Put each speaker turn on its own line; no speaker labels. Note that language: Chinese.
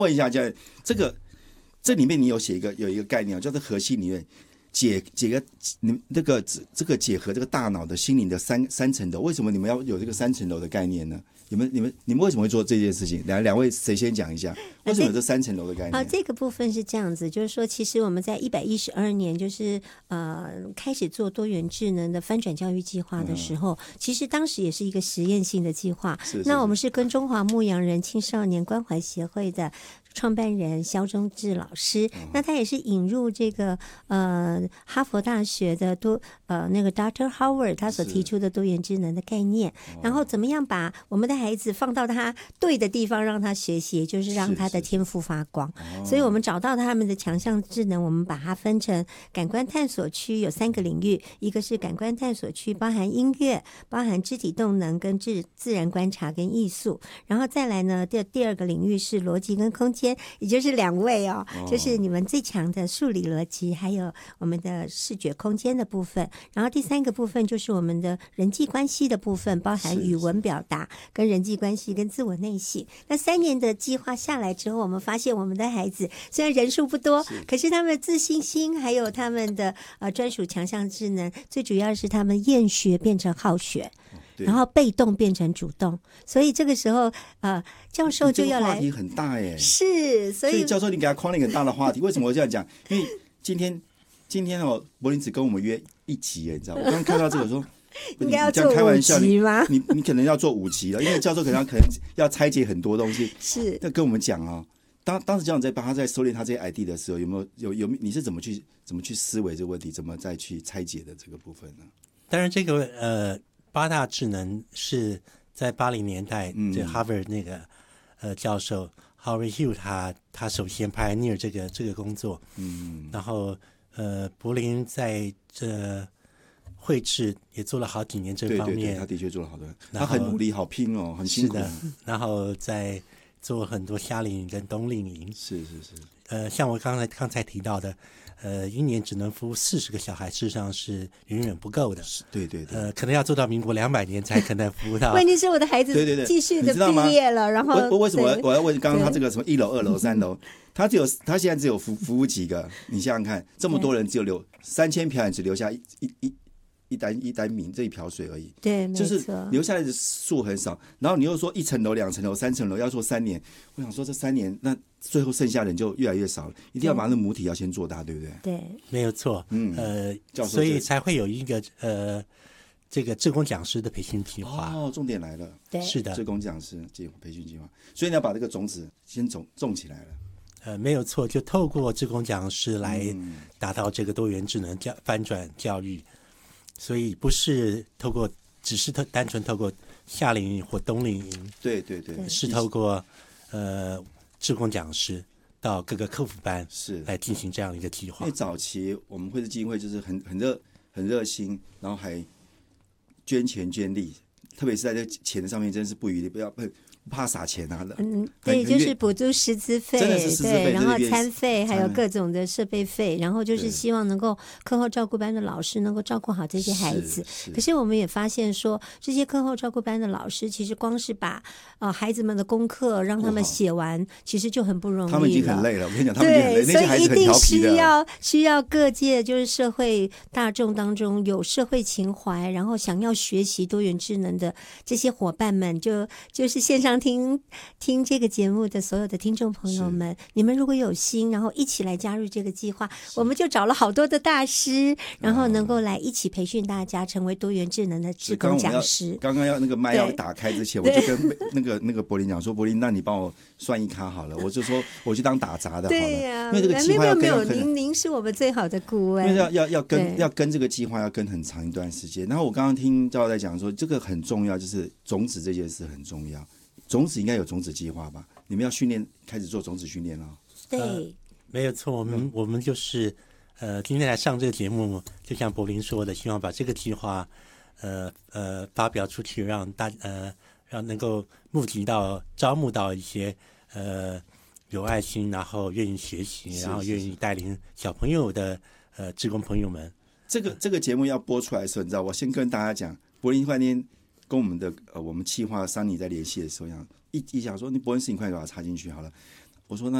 问一下，这里面你有写有一个概念，叫做核心理论，解个你这个结合这个大脑的心灵的三层楼。为什么你们要有这个3层楼的概念呢？你们为什么会做这件事情？两位谁先讲一下？为什么有这3层楼的概念？
这个部分是这样子，就是说，其实我们在112年，就是开始做多元智能的翻转教育计划的时候，其实当时也是一个实验性的计划。那我们是跟中华牧羊人青少年关怀协会的创办人萧忠志老师，那他也是引入这个哈佛大学的那个 Dr. Howard 他所提出的多元智能的概念，然后怎么样把我们的孩子放到他对的地方让他学习，就是让他的天赋发光。所以我们找到他们的强项智能，我们把它分成感官探索区，有3个领域，一个是感官探索区，包含音乐，包含肢体动能跟自然观察跟艺术，然后再来呢第二个领域是逻辑跟空间，也就是2位就是你们最强的数理逻辑，还有我们的视觉空间的部分。然后第3个部分就是我们的人际关系的部分，包含语文表达跟人际关系跟自我内省。那3年的计划下来之后，我们发现我们的孩子虽然人数不多，可是他们的自信心还有他们的专属强项智能，最主要是他们厌学变成好学，然后被动变成主动。所以这个时候教授就要来，
这个话题很大耶。
是，所以
教授你给他框了一个很大的话题。为什么我这样讲？因为今天柏林只跟我们约1集耶，你知道？我刚刚看到这个说。
应该要做5集吗？
你可能要做5集了，因为教授可能要拆解很多东西。
是，
那跟我们讲当时教授在帮他在收敛他这些 ID 的时候，有你是怎么去思维这个问题，怎么再去拆解的这个部分呢？
当然，这个8大智能是在80年代，这 Harvard 那个教授 Howard Hughes 他首先 pioneer 这个工作，然后柏林在绘制也做了好几年这方面，
对，他的确做了好多，他很努力，好拼很辛苦。
是的，然后在做很多夏令营跟冬令营。
是。
像我刚才提到的，1年只能服务40个小孩，事实上是远远不够的。
对。
可能要做到民国200年才可能服务到。
问题是我的孩子继续的毕业了，然后
为什么我要问刚刚他这个什么1楼、2楼、3楼？他现在只有服务几个？你想想看，这么多人只有留3000瓢饮，只留下一担米这一瓢水而已，
对，
就是留下来的数很少。然后你又说1层楼、2层楼、3层楼要做3年，我想说这3年那最后剩下人就越来越少了，一定要把那母体要先做大，对不对？
对，
没有错。所以才会有一个这个志工讲师的培训计划。
重点来了，
对，
是的，
志工讲师培训计划，所以你要把这个种子先种起来了。
没有错，就透过志工讲师来达到这个多元智能翻转教育。所以不是只是单纯透过夏令营或冬令营，
对，
是透过志工讲师到各个客服班
是
来进行这样一个计划。
因为早期我们绘制基金会就是很热心，然后还捐钱捐力，特别是在这钱的上面真是不遗不怕撒钱
对，就是补助师资费，
真的是师资费，
对，然后餐费，还有各种的设备费，然后就是希望能够课后照顾班的老师能够照顾好这些孩子。可是我们也发现说，这些课后照顾班的老师其实光是把孩子们的功课让他们写完，其实就很不容易了。
他们已经很累了，我跟你讲，他们已经很累，那些孩子很调皮的。
所以一定需要各界就是社会大众当中有社会情怀，然后想要学习多元智能的这些伙伴们，就是线上听这个节目的所有的听众朋友们，你们如果有心，然后一起来加入这个计划，我们就找了好多的大师，然后能够来一起培训大家，成为多元智能的志工讲师。
刚刚要那个麦要打开之前，我就跟那个柏林讲说，柏林，那你帮我算一咖好了，我就说我去当打杂的好了。
对呀，
因为这个计划要
跟您是我们最好的顾问，
因为要跟这个计划要跟很长一段时间。然后我刚刚听教授在讲说，这个很重要，就是种子这件事很重要。种子应该有种子计划吧？你们要开始做种子训练了。
对，
没有错。我们就是今天来上这个节目，就像柏林说的，希望把这个计划发表出去，让能够招募到一些有爱心，然后愿意学习，然后愿意带领小朋友的志工朋友们。
这个节目要播出来的时候，你知道，我先跟大家讲，柏林饭店跟我们企划桑尼在联系的时候，一想说，你柏林事情快把它插进去好了。 我说那